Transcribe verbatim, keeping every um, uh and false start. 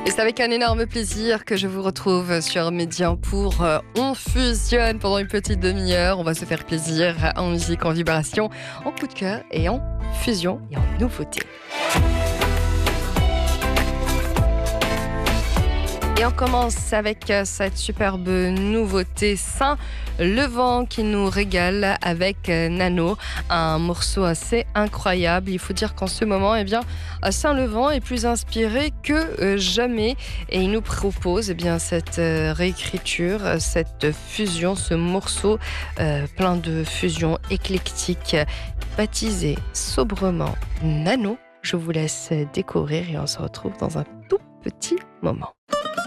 Et c'est avec un énorme plaisir que je vous retrouve sur Médian pour euh, On fusionne pendant une petite demi-heure. On va se faire plaisir en musique, en vibration, en coup de cœur et en fusion et en nouveauté. Et on commence avec cette superbe nouveauté Saint-Levant qui nous régale avec Nano, un morceau assez incroyable. Il faut dire qu'en ce moment, eh bien, Saint-Levant est plus inspiré que jamais et il nous propose eh bien, cette réécriture, cette fusion, ce morceau euh, plein de fusions éclectiques, baptisé sobrement Nano. Je vous laisse découvrir et on se retrouve dans un tout petit moment.